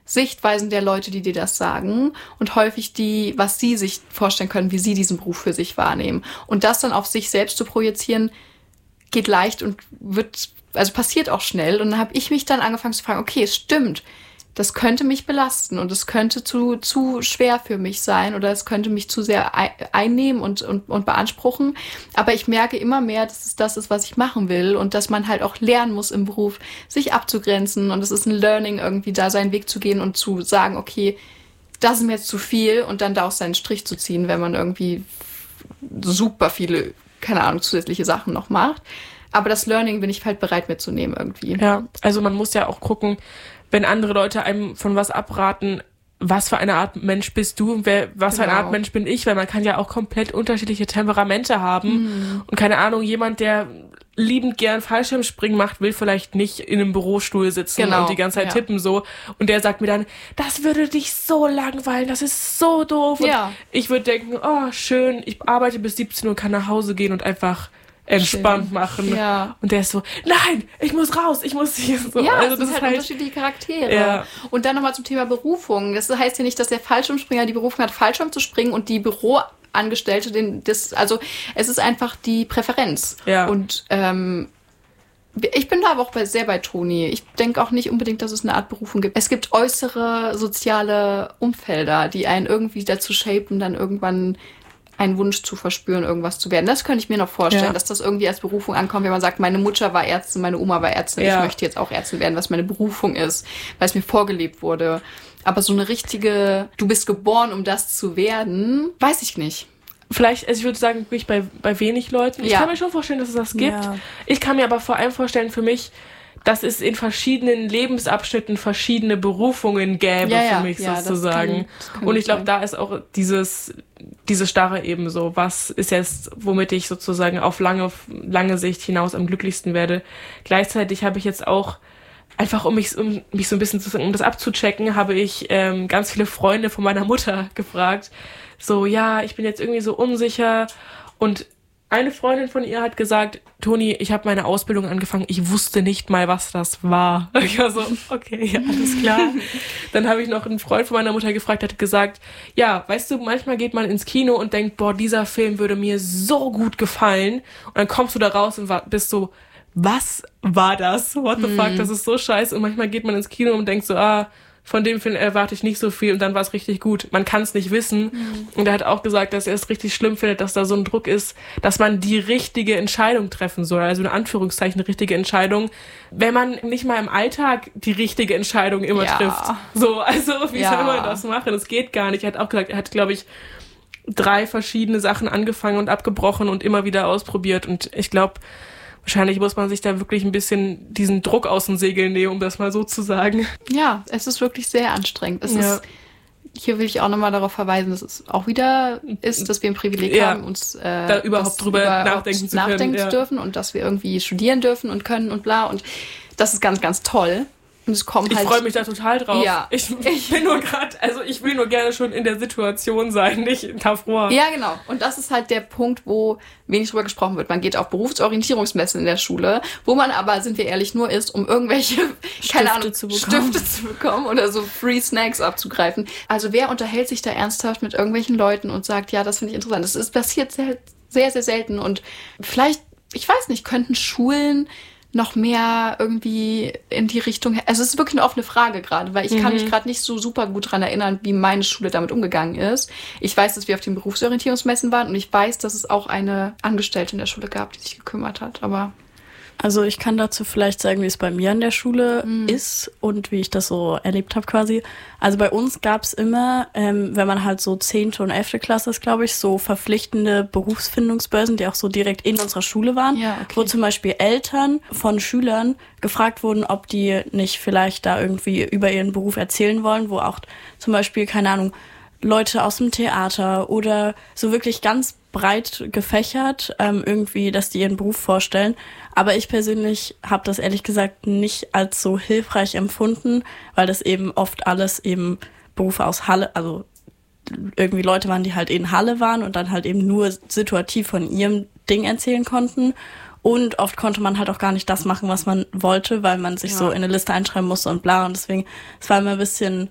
Sichtweisen der Leute, die dir das sagen und häufig was sie sich vorstellen können, wie sie diesen Beruf für sich wahrnehmen. Und das dann auf sich selbst zu projizieren, geht leicht und passiert auch schnell. Und dann habe ich mich dann angefangen zu fragen, okay, es stimmt, das könnte mich belasten und es könnte zu schwer für mich sein oder es könnte mich zu sehr einnehmen und beanspruchen. Aber ich merke immer mehr, dass es das ist, was ich machen will und dass man halt auch lernen muss im Beruf, sich abzugrenzen. Und es ist ein Learning, irgendwie da seinen Weg zu gehen und zu sagen, okay, das ist mir jetzt zu viel und dann da auch seinen Strich zu ziehen, wenn man irgendwie super viele, keine Ahnung, zusätzliche Sachen noch macht. Aber das Learning bin ich halt bereit mitzunehmen irgendwie. Ja, also man muss ja auch gucken, wenn andere Leute einem von was abraten, was für eine Art Mensch bist du und was für eine Art Mensch bin ich, weil man kann ja auch komplett unterschiedliche Temperamente haben und keine Ahnung, jemand, der liebend gern Fallschirmspringen macht, will vielleicht nicht in einem Bürostuhl sitzen und die ganze Zeit tippen so und der sagt mir dann, das würde dich so langweilen, das ist so doof und ich würde denken, oh schön, ich arbeite bis 17 Uhr, kann nach Hause gehen und einfach entspannt machen. Ja. Und der ist so, nein, ich muss raus, ich muss hier so. Ja, also das sind halt unterschiedliche Charaktere. Ja. Und dann nochmal zum Thema Berufung. Das heißt ja nicht, dass der Fallschirmspringer die Berufung hat, Fallschirm zu springen und die Büroangestellte, also es ist einfach die Präferenz. Ja. Und ich bin da aber auch sehr bei Toni. Ich denke auch nicht unbedingt, dass es eine Art Berufung gibt. Es gibt äußere soziale Umfelder, die einen irgendwie dazu shapen, dann irgendwann einen Wunsch zu verspüren, irgendwas zu werden. Das könnte ich mir noch vorstellen, dass das irgendwie als Berufung ankommt, wenn man sagt, meine Mutter war Ärztin, meine Oma war Ärztin, ich möchte jetzt auch Ärztin werden, was meine Berufung ist, weil es mir vorgelebt wurde. Aber so eine richtige, du bist geboren, um das zu werden, weiß ich nicht. Vielleicht, also ich würde sagen, wirklich bei wenig Leuten. Ich kann mir schon vorstellen, dass es das gibt. Ja. Ich kann mir aber vor allem vorstellen, für mich, dass es in verschiedenen Lebensabschnitten verschiedene Berufungen gäbe für mich sozusagen. Das kann und ich glaube, da ist auch diese Starre eben so, was ist jetzt, womit ich sozusagen auf lange Sicht hinaus am glücklichsten werde. Gleichzeitig habe ich jetzt auch einfach, um mich so ein bisschen um das abzuchecken, habe ich ganz viele Freunde von meiner Mutter gefragt. So, ja, ich bin jetzt irgendwie so unsicher und eine Freundin von ihr hat gesagt, Toni, ich habe meine Ausbildung angefangen, ich wusste nicht mal, was das war. Ich war so, okay, ja, alles klar. Dann habe ich noch einen Freund von meiner Mutter gefragt, der hat gesagt, ja, weißt du, manchmal geht man ins Kino und denkt, boah, dieser Film würde mir so gut gefallen. Und dann kommst du da raus und bist so, was war das? What the fuck, das ist so scheiße. Und manchmal geht man ins Kino und denkt so, von dem Film erwarte ich nicht so viel und dann war es richtig gut. Man kann es nicht wissen. Und er hat auch gesagt, dass er es richtig schlimm findet, dass da so ein Druck ist, dass man die richtige Entscheidung treffen soll. Also in Anführungszeichen eine richtige Entscheidung, wenn man nicht mal im Alltag die richtige Entscheidung immer trifft. So, also wie soll man das machen? Das geht gar nicht. Er hat auch gesagt, er hat, glaube ich, 3 verschiedene Sachen angefangen und abgebrochen und immer wieder ausprobiert. Und ich glaube, wahrscheinlich muss man sich da wirklich ein bisschen diesen Druck aus den Segeln nehmen, um das mal so zu sagen. Ja, es ist wirklich sehr anstrengend. Hier will ich auch nochmal darauf verweisen, dass es auch wieder ist, dass wir ein Privileg haben, uns da überhaupt drüber nachdenken zu dürfen und dass wir irgendwie studieren dürfen und können und bla. Und das ist ganz, ganz toll. Und es kommt ich freue mich da total drauf. Ja. Ich bin nur gerade, also ich will nur gerne schon in der Situation sein, nicht davor. Ja, genau. Und das ist halt der Punkt, wo wenig drüber gesprochen wird. Man geht auf Berufsorientierungsmessen in der Schule, wo man aber, sind wir ehrlich, nur ist, um irgendwelche, Stifte zu bekommen oder so Free Snacks abzugreifen. Also wer unterhält sich da ernsthaft mit irgendwelchen Leuten und sagt, ja, das finde ich interessant. Das passiert sehr, sehr, sehr selten. Und vielleicht, ich weiß nicht, könnten Schulen noch mehr irgendwie in die Richtung... Also es ist wirklich eine offene Frage gerade, weil ich kann mich gerade nicht so super gut dran erinnern, wie meine Schule damit umgegangen ist. Ich weiß, dass wir auf den Berufsorientierungsmessen waren und ich weiß, dass es auch eine Angestellte in der Schule gab, die sich gekümmert hat, aber... Also ich kann dazu vielleicht sagen, wie es bei mir an der Schule ist und wie ich das so erlebt habe quasi. Also bei uns gab es immer, wenn man halt so 10. und 11. Klasse ist, glaube ich, so verpflichtende Berufsfindungsbörsen, die auch so direkt in unserer Schule waren, wo zum Beispiel Eltern von Schülern gefragt wurden, ob die nicht vielleicht da irgendwie über ihren Beruf erzählen wollen, wo auch zum Beispiel, keine Ahnung, Leute aus dem Theater oder so wirklich ganz breit gefächert irgendwie, dass die ihren Beruf vorstellen. Aber ich persönlich habe das ehrlich gesagt nicht als so hilfreich empfunden, weil das eben oft alles eben Berufe aus Halle, also irgendwie Leute waren, die halt in Halle waren und dann halt eben nur situativ von ihrem Ding erzählen konnten. Und oft konnte man halt auch gar nicht das machen, was man wollte, weil man sich so in eine Liste einschreiben musste und bla. Und deswegen, es war immer ein bisschen